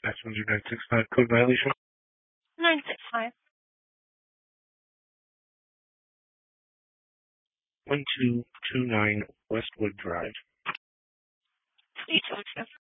Passenger 965 code violation. 965. 1229 Westwood Drive. Detail